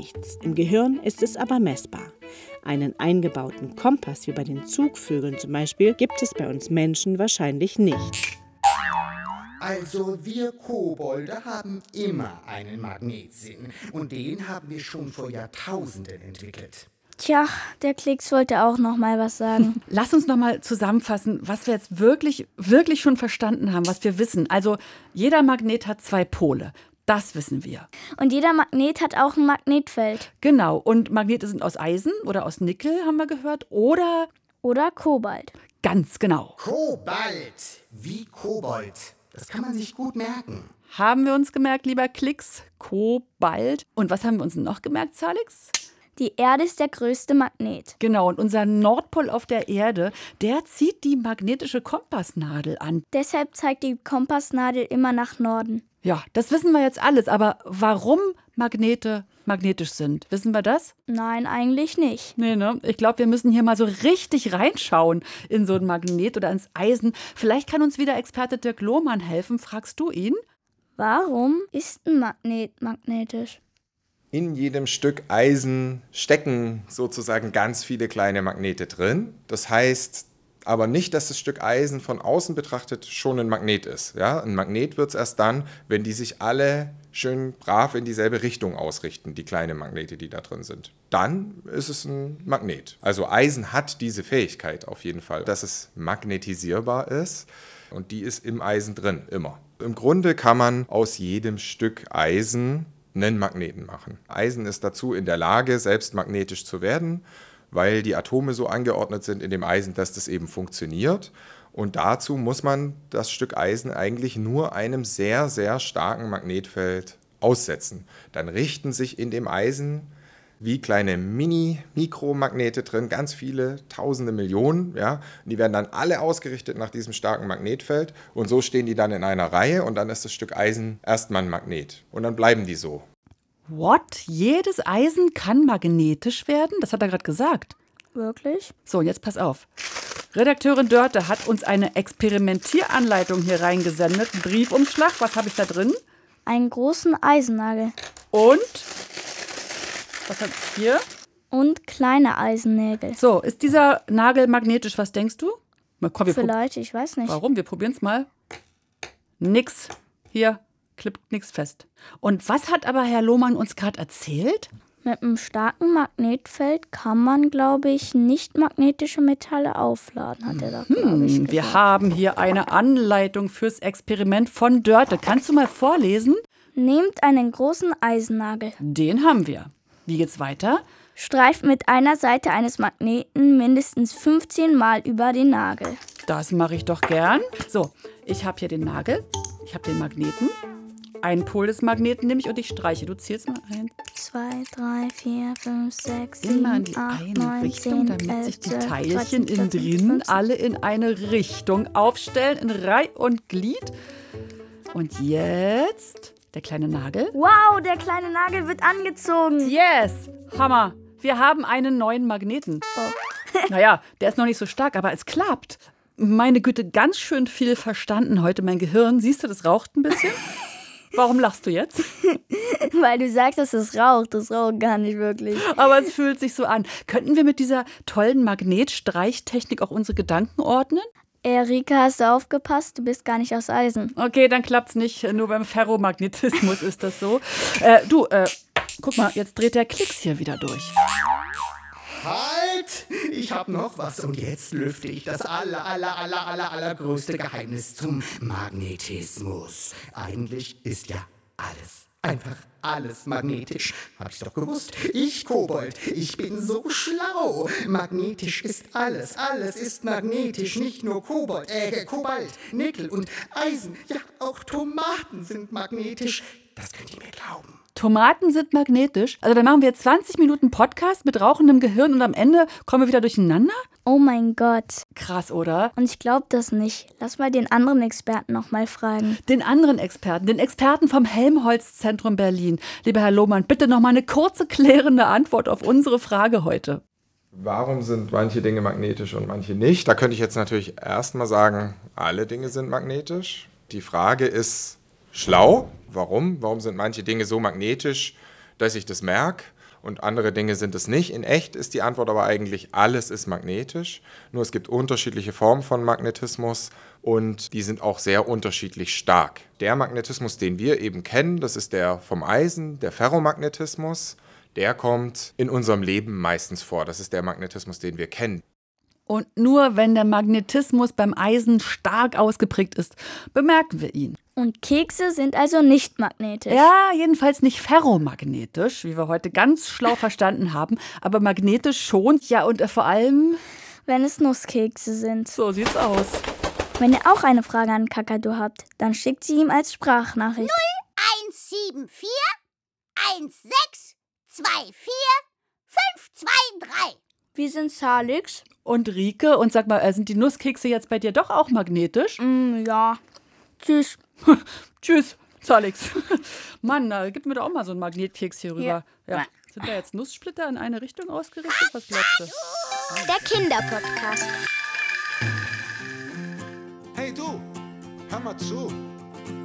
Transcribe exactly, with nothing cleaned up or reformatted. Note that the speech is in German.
nichts. Im Gehirn ist es aber messbar. Einen eingebauten Kompass wie bei den Zugvögeln zum Beispiel gibt es bei uns Menschen wahrscheinlich nicht. Also wir Kobolde haben immer einen Magnetsinn und den haben wir schon vor Jahrtausenden entwickelt. Tja, der Klicks wollte auch noch mal was sagen. Lass uns noch mal zusammenfassen, was wir jetzt wirklich, wirklich schon verstanden haben, was wir wissen. Also jeder Magnet hat zwei Pole. Das wissen wir. Und jeder Magnet hat auch ein Magnetfeld. Genau. Und Magnete sind aus Eisen oder aus Nickel, haben wir gehört. Oder... Oder Kobalt. Ganz genau. Kobalt, wie Kobold. Das kann man sich gut merken. Haben wir uns gemerkt, lieber Klicks? Kobalt. Und was haben wir uns noch gemerkt, Salix? Die Erde ist der größte Magnet. Genau, und unser Nordpol auf der Erde, der zieht die magnetische Kompassnadel an. Deshalb zeigt die Kompassnadel immer nach Norden. Ja, das wissen wir jetzt alles. Aber warum Magnete magnetisch sind, wissen wir das? Nein, eigentlich nicht. Nee, ne? Ich glaube, wir müssen hier mal so richtig reinschauen in so ein Magnet oder ins Eisen. Vielleicht kann uns wieder Experte Dirk Lohmann helfen. Fragst du ihn? Warum ist ein Magnet magnetisch? In jedem Stück Eisen stecken sozusagen ganz viele kleine Magnete drin. Das heißt aber nicht, dass das Stück Eisen von außen betrachtet schon ein Magnet ist. Ja? Ein Magnet wird es erst dann, wenn die sich alle schön brav in dieselbe Richtung ausrichten, die kleinen Magnete, die da drin sind. Dann ist es ein Magnet. Also Eisen hat diese Fähigkeit auf jeden Fall, dass es magnetisierbar ist. Und die ist im Eisen drin, immer. Im Grunde kann man aus jedem Stück Eisen einen Magneten machen. Eisen ist dazu in der Lage, selbst magnetisch zu werden, weil die Atome so angeordnet sind in dem Eisen, dass das eben funktioniert. Und dazu muss man das Stück Eisen eigentlich nur einem sehr, sehr starken Magnetfeld aussetzen. Dann richten sich in dem Eisen wie kleine Mini-Mikromagnete drin, ganz viele, tausende Millionen. Ja? Und die werden dann alle ausgerichtet nach diesem starken Magnetfeld. Und so stehen die dann in einer Reihe und dann ist das Stück Eisen erstmal ein Magnet. Und dann bleiben die so. What? Jedes Eisen kann magnetisch werden? Das hat er gerade gesagt. Wirklich? So, und jetzt pass auf. Redakteurin Dörte hat uns eine Experimentieranleitung hier reingesendet. Ein Briefumschlag. Was habe ich da drin? Einen großen Eisennagel. Und? Was habe ich hier? Und kleine Eisennägel. So, ist dieser Nagel magnetisch? Was denkst du? Na, komm, wir Vielleicht, ich weiß nicht. Warum? Wir probieren es mal. Nix. Hier klippt nichts fest. Und was hat aber Herr Lohmann uns gerade erzählt? Mit einem starken Magnetfeld kann man, glaube ich, nicht magnetische Metalle aufladen, hat er da, glaube ich, Hm, gesagt. wir haben hier eine Anleitung fürs Experiment von Dörte. Kannst du mal vorlesen? Nehmt einen großen Eisennagel. Den haben wir. Wie geht's weiter? Streift mit einer Seite eines Magneten mindestens fünfzehn Mal über den Nagel. Das mache ich doch gern. So, ich habe hier den Nagel. Ich habe den Magneten. Einen Pol des Magneten nehme ich und ich streiche. Du zählst mal ein. Zwei, drei, vier, fünf, sechs, Immer in sieben, die acht, eine neun, Richtung, zehn, damit sich die elf, zwölf, Teilchen dreizehn, innen vierzehn, drin fünfzehn. alle in eine Richtung aufstellen, in Reih und Glied. Und jetzt der kleine Nagel. Wow, der kleine Nagel wird angezogen. Yes, Hammer. Wir haben einen neuen Magneten. Oh. Naja, der ist noch nicht so stark, aber es klappt. Meine Güte, ganz schön viel verstanden heute, mein Gehirn. Siehst du, das raucht ein bisschen. Warum lachst du jetzt? Weil du sagst, dass es raucht. Das raucht gar nicht wirklich. Aber es fühlt sich so an. Könnten wir mit dieser tollen Magnetstreichtechnik auch unsere Gedanken ordnen? Erika, hast du aufgepasst? Du bist gar nicht aus Eisen. Okay, dann klappt's nicht. Nur beim Ferromagnetismus ist das so. Äh, du, äh, guck mal, jetzt dreht der Klicks hier wieder durch. Halt! Ich hab noch was und jetzt lüfte ich das aller, aller, aller, aller, allergrößte Geheimnis zum Magnetismus. Eigentlich ist ja alles, einfach alles magnetisch. Hab ich's doch gewusst. Ich, Kobold, ich bin so schlau. Magnetisch ist alles, alles ist magnetisch. Nicht nur Kobold, äh, Kobalt, Nickel und Eisen. Ja, auch Tomaten sind magnetisch. Das könnt ihr mir glauben. Tomaten sind magnetisch? Also dann machen wir zwanzig Minuten Podcast mit rauchendem Gehirn und am Ende kommen wir wieder durcheinander? Oh mein Gott. Krass, oder? Und ich glaube das nicht. Lass mal den anderen Experten noch mal fragen. Den anderen Experten, den Experten vom Helmholtz-Zentrum Berlin. Lieber Herr Lohmann, bitte noch mal eine kurze, klärende Antwort auf unsere Frage heute. Warum sind manche Dinge magnetisch und manche nicht? Da könnte ich jetzt natürlich erstmal sagen, alle Dinge sind magnetisch. Die Frage ist schlau. Warum? Warum sind manche Dinge so magnetisch, dass ich das merke? und andere Dinge sind es nicht. In echt ist die Antwort aber eigentlich, alles ist magnetisch. Nur es gibt unterschiedliche Formen von Magnetismus und die sind auch sehr unterschiedlich stark. Der Magnetismus, den wir eben kennen, das ist der vom Eisen, der Ferromagnetismus. Der kommt in unserem Leben meistens vor. Das ist der Magnetismus, den wir kennen. Und nur wenn der Magnetismus beim Eisen stark ausgeprägt ist, bemerken wir ihn. Und Kekse sind also nicht magnetisch. Ja, jedenfalls nicht ferromagnetisch, wie wir heute ganz schlau verstanden haben, aber magnetisch schon. Ja, und vor allem, wenn es Nusskekse sind. So sieht's aus. Wenn ihr auch eine Frage an Kakadu habt, dann schickt sie ihm als Sprachnachricht. null eins sieben vier eins sechs zwei vier fünf zwei drei. Wir sind Salix. Und Rike, und sag mal, sind die Nusskekse jetzt bei dir doch auch magnetisch? Mm, ja. Tschüss. Tschüss, Salix. Mann, da gib mir doch auch mal so einen Magnetkeks hier rüber. Ja. Ja. Sind da jetzt Nusssplitter in eine Richtung ausgerichtet? Was glaubst du? Der Kinderpodcast. Hey du, hör mal zu.